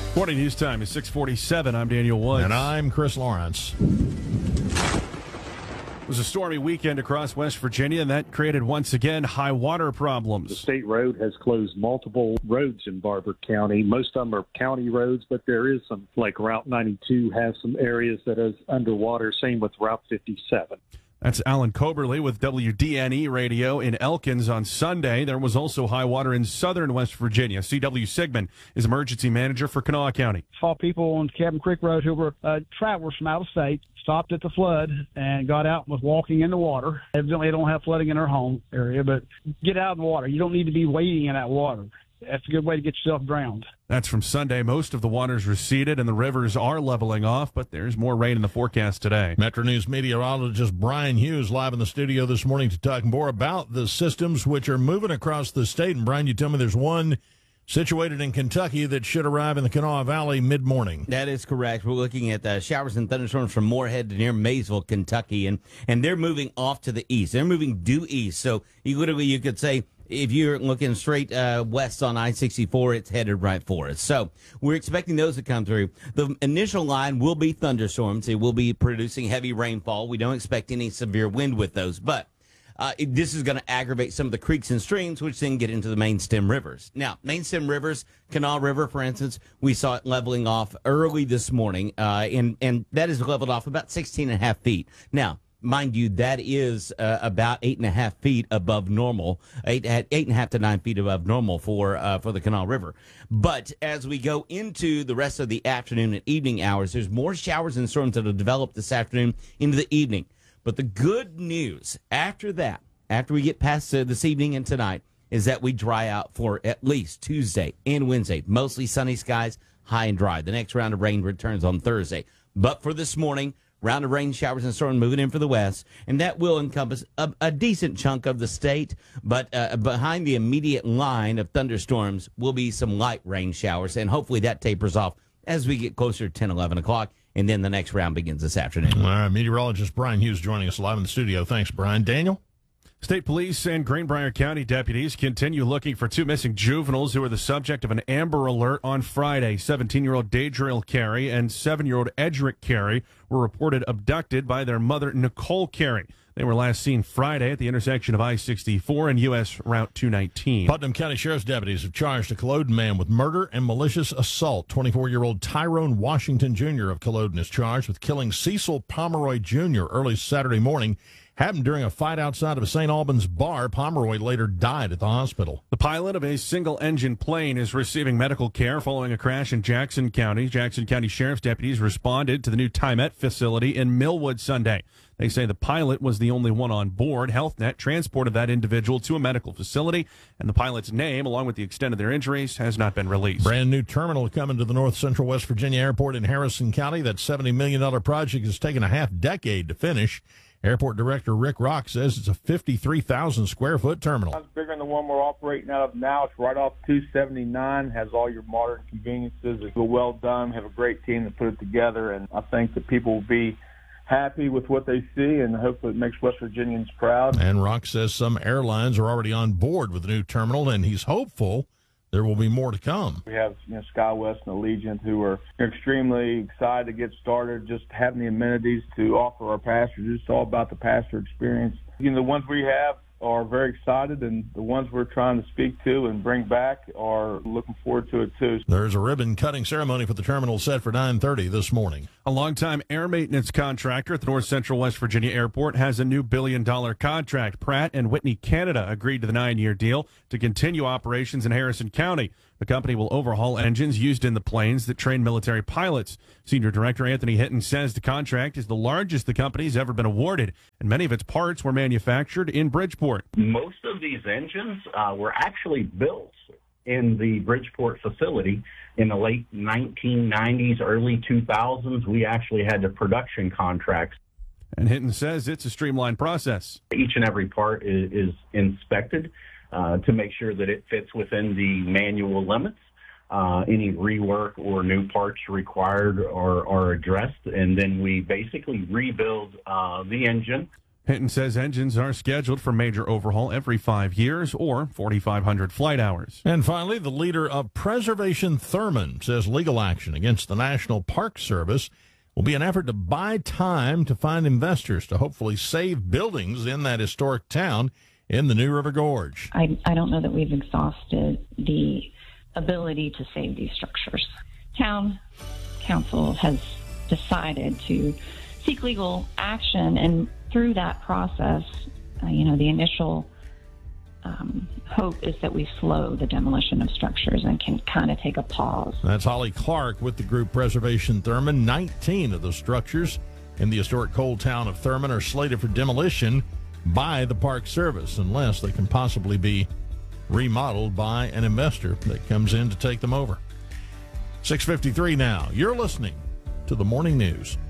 Morning news time is 6:47. I'm Daniel Woods. And I'm Chris Lawrence. It was a stormy weekend across West Virginia, and that created once again high water problems. The state road has closed multiple roads in Barber County. Most of them are county roads, but there is some, like Route 92 has some areas that is underwater. Same with Route 57. That's Alan Coberly with WDNE Radio in Elkins on Sunday. There was also high water in southern West Virginia. C.W. Sigmund is emergency manager for Kanawha County. Saw people on Cabin Creek Road who were travelers from out of state, stopped at the flood and got out and was walking in the water. Evidently, they don't have flooding in their home area, but get out in the water. You don't need to be wading in that water. That's a good way to get yourself drowned. That's from Sunday. Most of the waters receded and the rivers are leveling off, but there's more rain in the forecast today. Metro News meteorologist Brian Hughes live in the studio this morning to talk more about the systems which are moving across the state. And Brian, you tell me there's one situated in Kentucky that should arrive in the Kanawha Valley mid-morning. That is correct. We're looking at showers and thunderstorms from Moorhead to near Maysville, Kentucky, and they're moving off to the east. They're moving due east. So you could say, if you're looking straight west on I-64, it's headed right for us. So we're expecting those to come through. The initial line will be thunderstorms. It will be producing heavy rainfall. We don't expect any severe wind with those, but this is going to aggravate some of the creeks and streams, which then get into the main stem rivers. Now, main stem rivers, Kanawha River, for instance, we saw it leveling off early this morning, and that is leveled off about 16.5 feet. Now, mind you, that is about 8.5 feet above normal, 8.5 to 9 feet above normal for the Kanawha River. But as we go into the rest of the afternoon and evening hours, there's more showers and storms that will develop this afternoon into the evening. But the good news after that, after we get past this evening and tonight, is that we dry out for at least Tuesday and Wednesday. Mostly sunny skies, high and dry. The next round of rain returns on Thursday. But for this morning, round of rain, showers, and storms moving in for the west, and that will encompass a decent chunk of the state. But behind the immediate line of thunderstorms will be some light rain showers, and hopefully that tapers off as we get closer to 10, 11 o'clock, and then the next round begins this afternoon. All right, meteorologist Brian Hughes joining us live in the studio. Thanks, Brian. Daniel? State police and Greenbrier County deputies continue looking for two missing juveniles who were the subject of an Amber Alert on Friday. 17-year-old Daedriel Carey and 7-year-old Edric Carey were reported abducted by their mother, Nicole Carey. They were last seen Friday at the intersection of I-64 and U.S. Route 219. Putnam County Sheriff's deputies have charged a Culloden man with murder and malicious assault. 24-year-old Tyrone Washington Jr. of Culloden is charged with killing Cecil Pomeroy Jr. early Saturday morning. Happened during a fight outside of a St. Albans bar. Pomeroy later died at the hospital. The pilot of a single-engine plane is receiving medical care following a crash in Jackson County. Jackson County Sheriff's deputies responded to the new TyMet facility in Millwood Sunday. They say the pilot was the only one on board. HealthNet transported that individual to a medical facility, and the pilot's name, along with the extent of their injuries, has not been released. Brand new terminal coming to the North Central West Virginia Airport in Harrison County. That $70 million project has taken a half-decade to finish. Airport Director Rick Rock says it's a 53,000 square foot terminal. It's bigger than the one we're operating out of now. It's right off 279, has all your modern conveniences. It's well done. We have a great team that put it together, and I think that people will be happy with what they see, and hopefully it makes West Virginians proud. And Rock says some airlines are already on board with the new terminal, and he's hopeful there will be more to come. We have SkyWest and Allegiant who are extremely excited to get started, just having the amenities to offer our passengers. It's all about the passenger experience. The ones we have are very excited, and the ones we're trying to speak to and bring back are looking forward to it too. There's a ribbon-cutting ceremony for the terminal set for 9:30 this morning. A longtime air maintenance contractor at the North Central West Virginia Airport has a new billion-dollar contract. Pratt & Whitney Canada agreed to the 9-year deal to continue operations in Harrison County. The company will overhaul engines used in the planes that train military pilots. Senior Director Anthony Hinton says the contract is the largest the company's ever been awarded, and many of its parts were manufactured in Bridgeport. Most of these engines were actually built in the Bridgeport facility in the late 1990s, early 2000s. We actually had the production contracts. And Hinton says it's a streamlined process. Each and every part is inspected to make sure that it fits within the manual limits. Any rework or new parts required are addressed, and then we basically rebuild the engine. Hinton says engines are scheduled for major overhaul every 5 years or 4,500 flight hours. And finally, the leader of Preservation Thurmond says legal action against the National Park Service will be an effort to buy time to find investors to hopefully save buildings in that historic town in the New River Gorge. I don't know that we've exhausted the ability to save these structures. Town council has decided to seek legal action, and through that process, the initial hope is that we slow the demolition of structures and can kind of take a pause. That's Holly Clark with the group Preservation Thurmond. 19 of the structures in the historic coal town of Thurmond are slated for demolition by the Park Service unless they can possibly be remodeled by an investor that comes in to take them over. 6:53 now. You're listening to the Morning News.